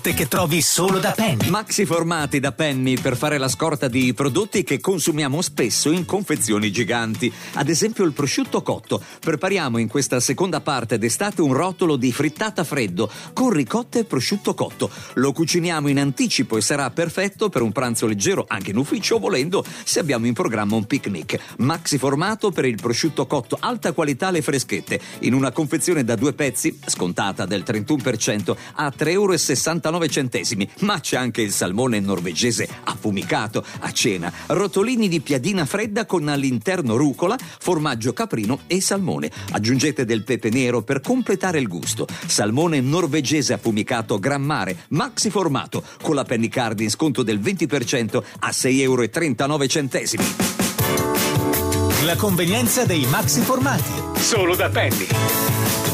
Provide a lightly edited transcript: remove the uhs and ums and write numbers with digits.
forte che trovi solo da Penny. Maxi formati da Penny per fare la scorta di prodotti che consumiamo spesso in confezioni giganti. Ad esempio il prosciutto cotto. Prepariamo in questa seconda parte d'estate un rotolo di frittata freddo con ricotta e prosciutto cotto. Lo cuciniamo in anticipo e sarà perfetto per un pranzo leggero, anche in ufficio, volendo, se abbiamo in programma un picnic. Maxi formato per il prosciutto cotto, alta qualità, le freschette, in una confezione da 2 pezzi, scontata del 31%, a 3,69 €. Ma c'è anche il salmone norvegese affumicato a cena, rotolini di piadina fredda con all'interno rucola, formaggio caprino e salmone. Aggiungete del pepe nero per completare il gusto. Salmone norvegese affumicato grammare, maxi formato, con la Penny Card in sconto del 20% a 6,39 €. La convenienza dei maxi formati. Solo da Penny.